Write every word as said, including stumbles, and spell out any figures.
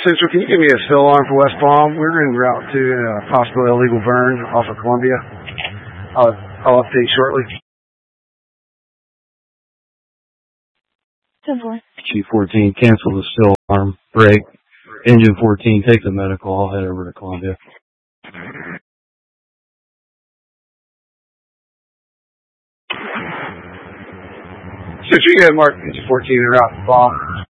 Central, can you give me a still alarm for West Palm? We're en route to a possible illegal burn off of Columbia. I'll, I'll update shortly. Chief fourteen, cancel the still alarm. Break. Engine fourteen, take the medical. I'll head over to Columbia. Central, you had Mark Engine fourteen en route to Palm.